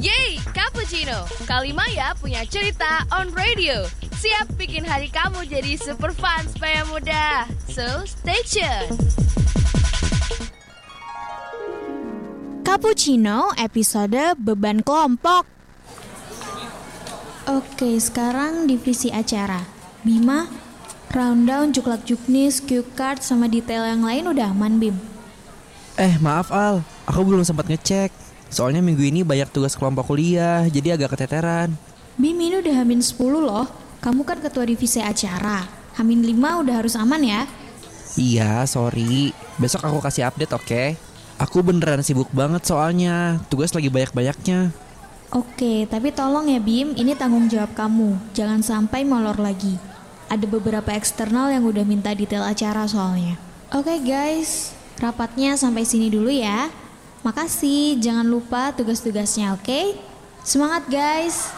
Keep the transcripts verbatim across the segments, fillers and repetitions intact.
Yeay, Cappuccino. Kali Maya punya cerita on radio. Siap bikin hari kamu jadi super fun supaya mudah. So, stay tune. Cappuccino episode beban kelompok. Oke, sekarang divisi acara. Bima, rundown, juklak juknis, cue card, sama detail yang lain udah aman, Bim? Eh, maaf Al, aku belum sempat ngecek. Soalnya minggu ini banyak tugas kelompok kuliah, jadi agak keteteran. Bim, ini udah Hamin sepuluh loh. Kamu kan ketua divisi acara. Hamin lima udah harus aman ya? Iya, sorry. Besok aku kasih update, oke? Okay? Aku beneran sibuk banget soalnya. Tugas lagi banyak-banyaknya. Oke, tapi tolong ya Bim, ini tanggung jawab kamu. Jangan sampai molor lagi. Ada beberapa eksternal yang udah minta detail acara soalnya. Oke guys, rapatnya sampai sini dulu ya. Makasih, jangan lupa tugas-tugasnya, oke? Okay? Semangat guys!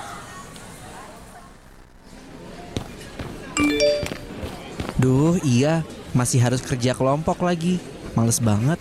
Duh, iya, masih harus kerja kelompok lagi. Males banget.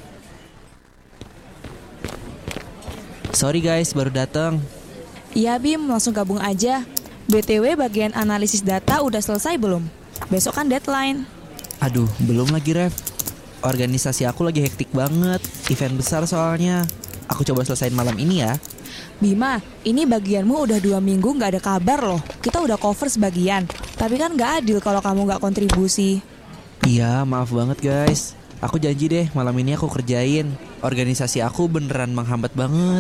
Sorry guys, baru datang. Iya Bim, langsung gabung aja. B T W bagian analisis data udah selesai belum? Besok kan deadline. Aduh, belum lagi Rev. Organisasi aku lagi hektik banget. Event besar soalnya. Aku coba selesain malam ini ya. Bima, ini bagianmu udah dua minggu gak ada kabar loh. Kita udah cover sebagian. Tapi kan gak adil kalau kamu gak kontribusi. Iya, maaf banget guys. Aku janji deh malam ini aku kerjain. Organisasi aku beneran menghambat banget.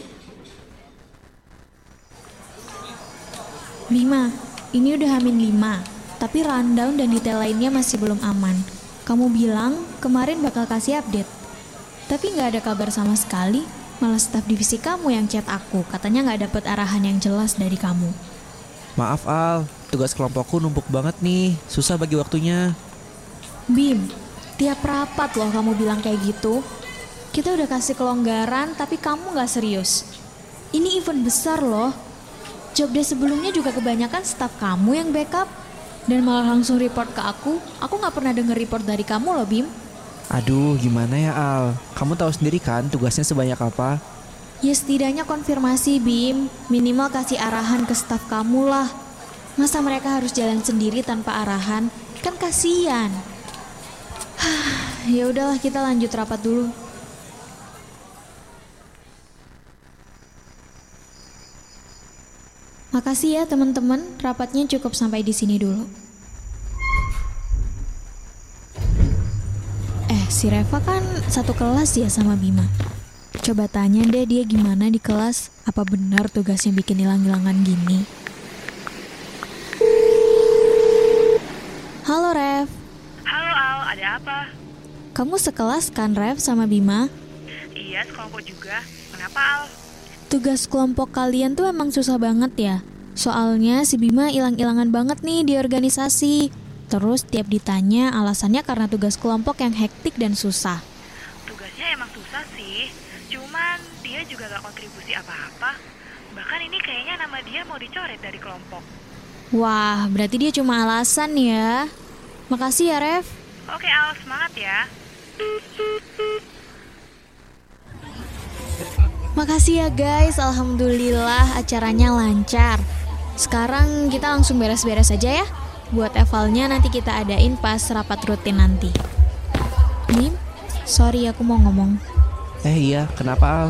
Bima, ini udah Hamin lima. Tapi rundown dan detail lainnya masih belum aman. Kamu bilang kemarin bakal kasih update, tapi gak ada kabar sama sekali. Malah staf divisi kamu yang chat aku, katanya gak dapet arahan yang jelas dari kamu. Maaf Al, tugas kelompokku numpuk banget nih. Susah bagi waktunya. Bim, tiap rapat loh kamu bilang kayak gitu. Kita udah kasih kelonggaran, tapi kamu gak serius. Ini event besar loh. Jobdesk sebelumnya juga kebanyakan staf kamu yang backup. Dan malah langsung report ke aku. Aku gak pernah denger report dari kamu loh Bim. Aduh, gimana ya Al? Kamu tahu sendiri kan tugasnya sebanyak apa? Ya setidaknya konfirmasi Bim. Minimal kasih arahan ke staf kamu lah. Masa mereka harus jalan sendiri tanpa arahan? Kan kasihan. Ya udahlah, kita lanjut rapat dulu. Makasih ya teman-teman, rapatnya cukup sampai di sini dulu. Eh, si Reva kan satu kelas ya sama Bima. Coba tanya deh dia gimana di kelas. Apa benar tugasnya bikin hilang-hilangan gini? Halo Rev. Halo Al, ada apa? Kamu sekelas kan Rev sama Bima? Iya, sekelompok juga. Kenapa Al? Tugas kelompok kalian tuh emang susah banget ya. Soalnya si Bima hilang-hilangan banget nih di organisasi. Terus tiap ditanya alasannya karena tugas kelompok yang hektik dan susah. Tugasnya emang susah sih. Cuman dia juga gak kontribusi apa-apa. Bahkan ini kayaknya nama dia mau dicoret dari kelompok. Wah, berarti dia cuma alasan ya. Makasih ya Rev. Oke Al, semangat ya. Makasih ya guys, alhamdulillah acaranya lancar. Sekarang kita langsung beres-beres aja ya. Buat evalnya nanti kita adain pas rapat rutin nanti. Bim, sorry aku mau ngomong. Eh iya, kenapa Al?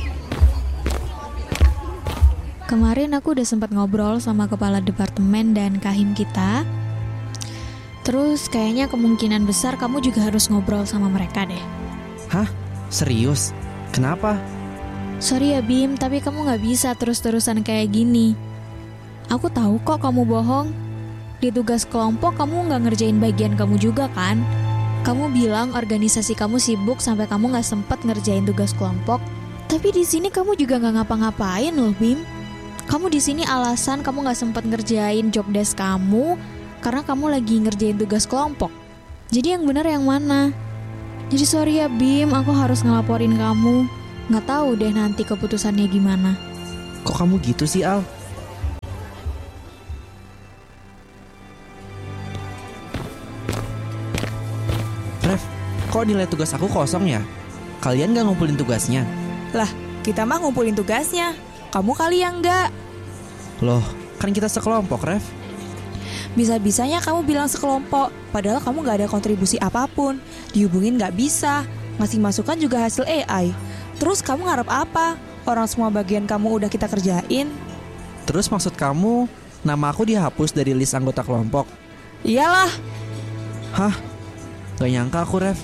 Kemarin aku udah sempat ngobrol sama kepala departemen dan kahim kita. Terus kayaknya kemungkinan besar kamu juga harus ngobrol sama mereka deh. Hah? Serius? Kenapa? Sorry ya Bim, tapi kamu gak bisa terus-terusan kayak gini. Aku tahu kok kamu bohong. Di tugas kelompok kamu gak ngerjain bagian kamu juga kan? Kamu bilang organisasi kamu sibuk sampai kamu gak sempet ngerjain tugas kelompok. Tapi di sini kamu juga gak ngapa-ngapain loh Bim. Kamu di sini alasan kamu gak sempet ngerjain job desk kamu karena kamu lagi ngerjain tugas kelompok. Jadi yang benar yang mana? Jadi sorry ya Bim, aku harus ngelaporin kamu. Gak tahu deh nanti keputusannya gimana. Kok kamu gitu sih Al? Rev, kok nilai tugas aku kosong ya? Kalian gak ngumpulin tugasnya? Lah, kita mah ngumpulin tugasnya. kamu kali yang enggak. Loh, kan kita sekelompok, Ref. Bisa-bisanya kamu bilang sekelompok, padahal kamu gak ada kontribusi apapun. Dihubungin gak bisa, ngasih masukan juga hasil A I. Terus kamu ngarep apa? Orang semua bagian kamu udah kita kerjain. Terus maksud kamu, nama aku dihapus dari list anggota kelompok? Iyalah. Hah? Gak nyangka aku, Ref.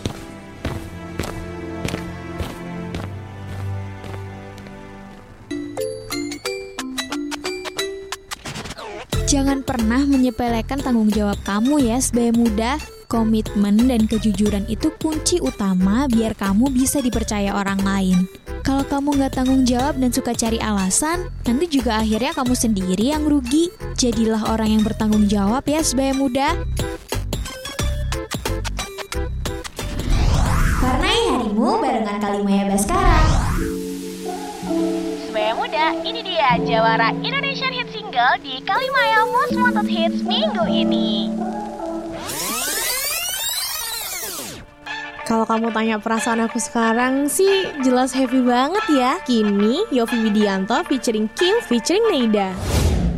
Jangan pernah menyepelekan tanggung jawab kamu ya sebagai muda. Komitmen dan kejujuran itu kunci utama biar kamu bisa dipercaya orang lain. Kalau kamu nggak tanggung jawab dan suka cari alasan, nanti juga akhirnya kamu sendiri yang rugi. Jadilah orang yang bertanggung jawab ya sebagai muda. Warnai harimu barengan Kalimaya Baskara. Sebaya muda, ini dia jawara Indonesian Hit Single di Kalimaya Most Wanted Hits minggu ini. Kalau kamu tanya perasaan aku sekarang sih jelas happy banget ya. Kini Yovie Widianto featuring Kim featuring Neida.